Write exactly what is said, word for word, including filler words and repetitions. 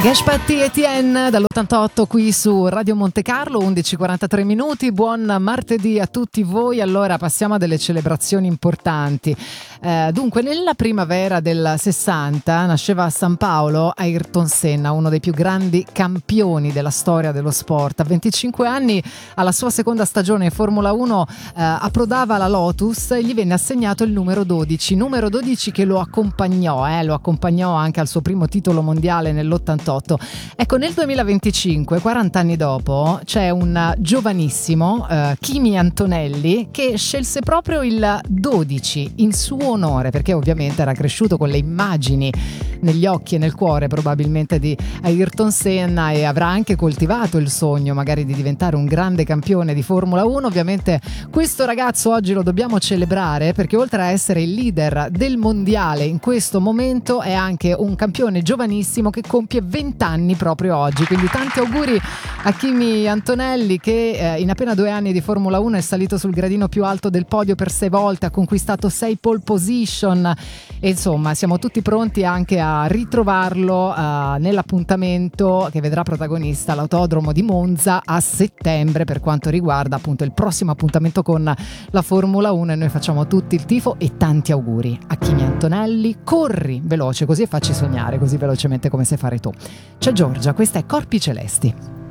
Gashpatti Etienne dall'ottantotto qui su Radio Monte Carlo, undici e quarantatré minuti. Buon martedì a tutti voi. Allora passiamo a delle celebrazioni importanti. Eh, dunque, nella primavera del sessanta nasceva a San Paolo Ayrton Senna, uno dei più grandi campioni della storia dello sport. A venticinque anni, alla sua seconda stagione in Formula uno, eh, approdava alla Lotus e gli venne assegnato il numero dodici, numero dodici che lo accompagnò, eh, lo accompagnò anche al suo primo titolo mondiale nell'ottantotto. Ecco, nel duemilaventicinque, quaranta anni dopo, c'è un giovanissimo eh, Kimi Antonelli che scelse proprio il dodici in suo onore, perché ovviamente era cresciuto con le immagini negli occhi e nel cuore probabilmente di Ayrton Senna e avrà anche coltivato il sogno magari di diventare un grande campione di Formula uno. Ovviamente questo ragazzo oggi lo dobbiamo celebrare, perché oltre a essere il leader del mondiale in questo momento è anche un campione giovanissimo che compie venti anni proprio oggi. Quindi tanti auguri a Kimi Antonelli che eh, in appena due anni di Formula uno è salito sul gradino più alto del podio per sei volte, ha conquistato sei pole position e insomma siamo tutti pronti anche a ritrovarlo uh, nell'appuntamento che vedrà protagonista l'autodromo di Monza a settembre per quanto riguarda appunto il prossimo appuntamento con la Formula uno, e noi facciamo tutti il tifo e tanti auguri a Kimi Antonelli. Corri veloce così e facci sognare così velocemente come sai fare tu. C'è Giorgia, questa è Corpi Celesti.